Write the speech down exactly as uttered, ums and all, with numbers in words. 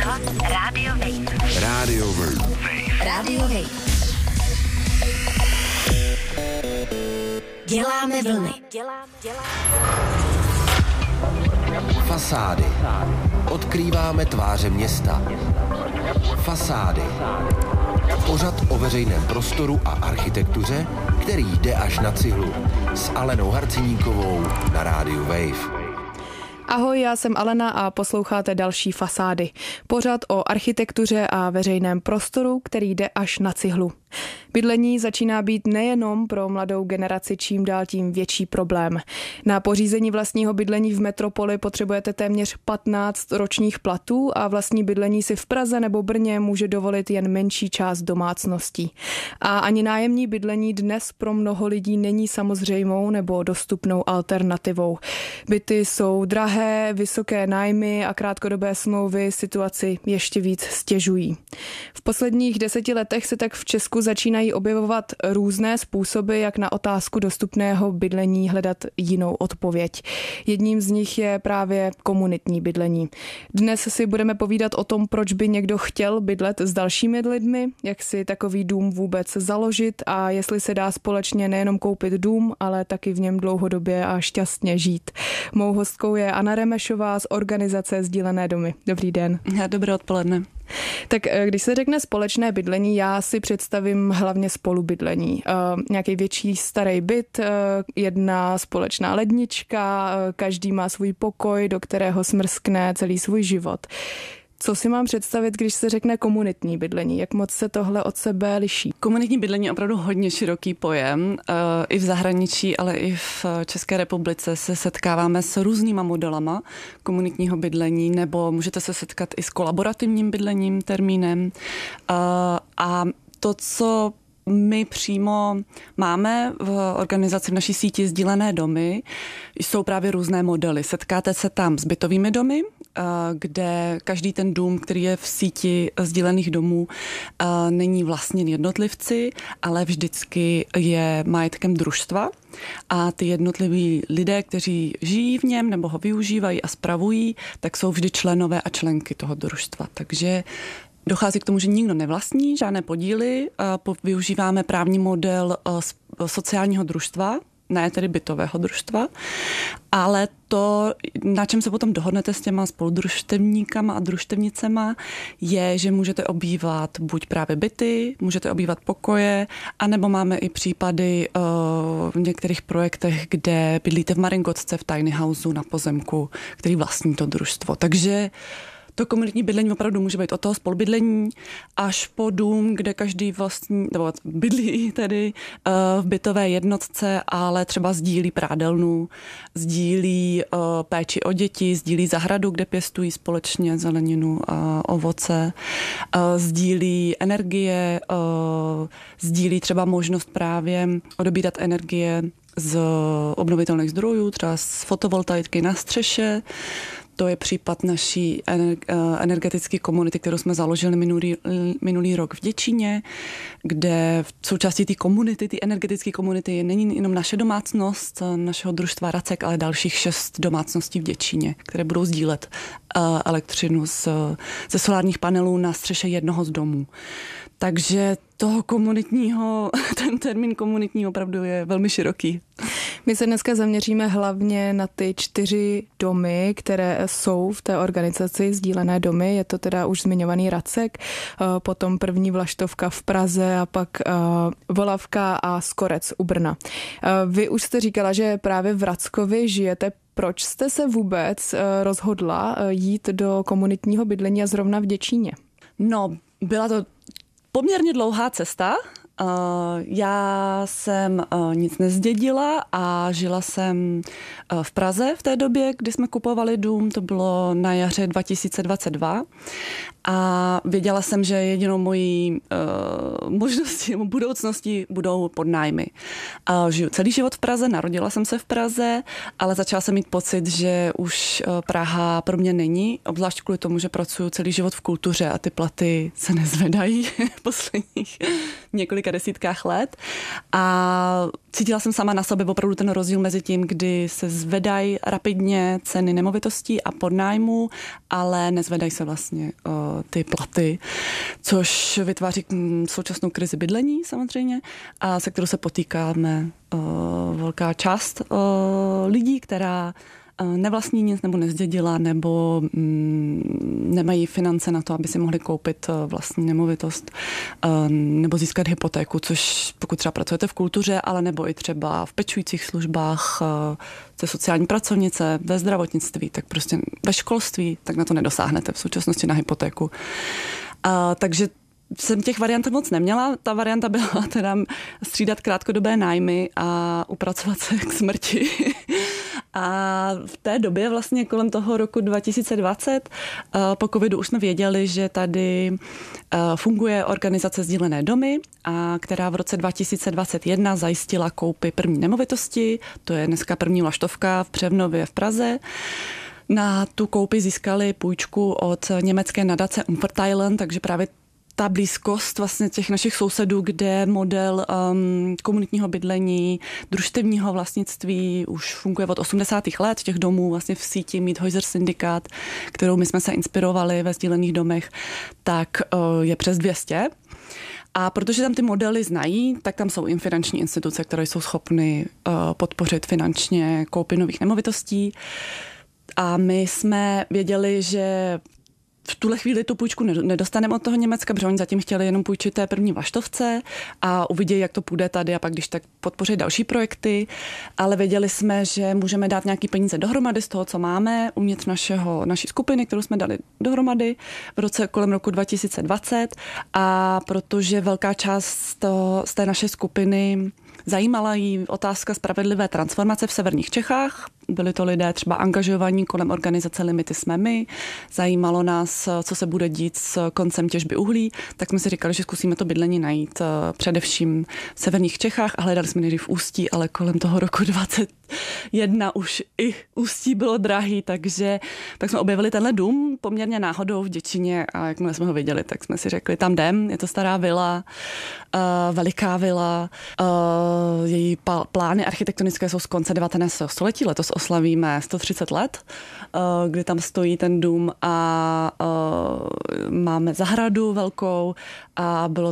Rozhlas Radio Wave. Radio Wave. Radio Wave. Děláme vlny. Děláme, děláme. Fasády. Odkrýváme tváře města. Fasády. Pořad o veřejném prostoru a architektuře, který jde až na cihlu. S Alenou Harciníkovou na rádiu Wave. Ahoj, já jsem Alena a posloucháte další Fasády. Pořad o architektuře a veřejném prostoru, který jde až na cihlu. Bydlení začíná být nejenom pro mladou generaci čím dál tím větší problém. Na pořízení vlastního bydlení v metropoli potřebujete téměř patnáct ročních platů a vlastní bydlení si v Praze nebo Brně může dovolit jen menší část domácností. A ani nájemní bydlení dnes pro mnoho lidí není samozřejmou nebo dostupnou alternativou. Byty jsou drahé, vysoké nájmy a krátkodobé smlouvy situaci ještě víc stěžují. V posledních deseti letech se tak v Česku začínají objevovat různé způsoby, jak na otázku dostupného bydlení hledat jinou odpověď. Jedním z nich je právě komunitní bydlení. Dnes si budeme povídat o tom, proč by někdo chtěl bydlet s dalšími lidmi, jak si takový dům vůbec založit a jestli se dá společně nejenom koupit dům, ale taky v něm dlouhodobě a šťastně žít. Mou hostkou je Anna Remešová z organizace Sdílené domy. Dobrý den. Dobré odpoledne. Tak když se řekne společné bydlení, já si představím hlavně spolubydlení. Uh, nějaký větší starý byt, uh, jedna společná lednička, uh, každý má svůj pokoj, do kterého smrskne celý svůj život. Co si mám představit, když se řekne komunitní bydlení? Jak moc se tohle od sebe liší? Komunitní bydlení je opravdu hodně široký pojem. I v zahraničí, ale i v České republice se setkáváme s různýma modelama komunitního bydlení, nebo můžete se setkat i s kolaborativním bydlením, termínem. A to, co my přímo máme v organizaci v naší síti Sdílené domy, jsou právě různé modely. Setkáte se tam s bytovými domy, kde každý ten dům, který je v síti sdílených domů, není vlastněn jednotlivci, ale vždycky je majetkem družstva. A ty jednotliví lidé, kteří žijí v něm nebo ho využívají a spravují, tak jsou vždy členové a členky toho družstva. Takže dochází k tomu, že nikdo nevlastní žádné podíly, využíváme právní model sociálního družstva, ne tedy bytového družstva, ale to, na čem se potom dohodnete s těma spoludružstevníkama a družstevnicema, je, že můžete obývat buď právě byty, můžete obývat pokoje, anebo máme i případy uh, v některých projektech, kde bydlíte v Maringotce v tiny houseu na pozemku, který vlastní to družstvo. Takže to komunitní bydlení opravdu může být od toho spolubydlení až po dům, kde každý vlastní, nebo bydlí tedy uh, v bytové jednotce, ale třeba sdílí prádelnu, sdílí uh, péči o děti, sdílí zahradu, kde pěstují společně zeleninu a ovoce, uh, sdílí energie, uh, sdílí třeba možnost právě odebírat energie z obnovitelných zdrojů, třeba z fotovoltaiky na střeše. To je případ naší energetické komunity, kterou jsme založili minulý, minulý rok v Děčíně, kde v součástí té komunity, té energetické komunity, není jenom naše domácnost, našeho družstva Racek, ale dalších šest domácností v Děčíně, které budou sdílet elektřinu z, ze solárních panelů na střeše jednoho z domů. Takže toho komunitního, ten termín komunitní opravdu je velmi široký. My se dneska zaměříme hlavně na ty čtyři domy, které jsou v té organizaci Sdílené domy. Je to teda už zmiňovaný Racek, potom první vlaštovka v Praze a pak Volavka a Skorec u Brna. Vy už jste říkala, že právě v Rackovi žijete. Proč jste se vůbec rozhodla jít do komunitního bydlení a zrovna v Děčíně? No, byla to poměrně dlouhá cesta. Uh, já jsem uh, nic nezdědila a žila jsem uh, v Praze v té době, kdy jsme kupovali dům, to bylo na jaře dva tisíce dvacet dva a věděla jsem, že jedinou mojí uh, možností nebo budoucností budou podnájmy. Uh, žiju celý život v Praze, narodila jsem se v Praze, ale začala jsem mít pocit, že už uh, Praha pro mě není, obzvlášť kvůli tomu, že pracuji celý život v kultuře a ty platy se nezvedají posledních několika několika desítkách let a cítila jsem sama na sobě opravdu ten rozdíl mezi tím, kdy se zvedají rapidně ceny nemovitostí a podnájmu, ale nezvedají se vlastně uh, ty platy, což vytváří současnou krizi bydlení samozřejmě a se kterou se potýkáme uh, velká část uh, lidí, která nevlastní nic nebo nezdědila nebo mm, nemají finance na to, aby si mohli koupit vlastní nemovitost nebo získat hypotéku, což pokud třeba pracujete v kultuře, ale nebo i třeba v pečujících službách, ze sociální pracovnice, ve zdravotnictví, tak prostě ve školství, tak na to nedosáhnete v současnosti na hypotéku. A, takže jsem těch variant moc neměla. Ta varianta byla teda střídat krátkodobé nájmy a upracovat se k smrti. A v té době vlastně kolem toho roku dva tisíce dvacet po covidu už jsme věděli, že tady funguje organizace Sdílené domy, a která v roce dva tisíce dvacet jedna zajistila koupy první nemovitosti. To je dneska první vlaštovka v Převnově v Praze. Na tu koupi získali půjčku od německé nadace Umverteilen, takže právě ta blízkost vlastně těch našich sousedů, kde model um, komunitního bydlení, družstevního vlastnictví už funguje od osmdesátých let, těch domů vlastně v síti Miethäuser Syndikát, kterou my jsme se inspirovali ve sdílených domech, tak uh, je přes dvě stě. A protože tam ty modely znají, tak tam jsou i finanční instituce, které jsou schopny uh, podpořit finančně koupy nových nemovitostí. A my jsme věděli, že v tuhle chvíli tu půjčku nedostaneme od toho Německa, protože oni zatím chtěli jenom půjčit té první vlaštovce a uvidí, jak to půjde tady a pak když tak podpoří další projekty, ale věděli jsme, že můžeme dát nějaký peníze dohromady z toho, co máme uvnitř našeho, naší skupiny, kterou jsme dali dohromady v roce kolem roku dva tisíce dvacet a protože velká část to, z té naší skupiny zajímala jí otázka spravedlivé transformace v severních Čechách. Byli to lidé třeba angažovaní kolem organizace Limity jsme my. Zajímalo nás, co se bude dít s koncem těžby uhlí, tak jsme si říkali, že zkusíme to bydlení najít především v severních Čechách a hledali jsme nejdřív v Ústí, ale kolem toho roku dvacet jedna už i Ústí bylo drahý, takže tak jsme objevili tenhle dům poměrně náhodou v Děčíně a jakmile jsme ho viděli, tak jsme si řekli, tam jdem, je to stará vila, uh, veliká vila, uh, její plány architektonické jsou z konce devatenáctého století, letos oslavíme sto třicet let, uh, kdy tam stojí ten dům a uh, máme zahradu velkou a bylo